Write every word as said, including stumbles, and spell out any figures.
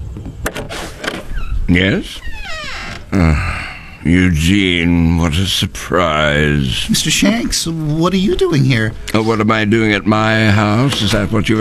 Yes? Uh, Eugene, what a surprise. Mister Shanks, what are you doing here? Oh, what am I doing at my house? Is that what you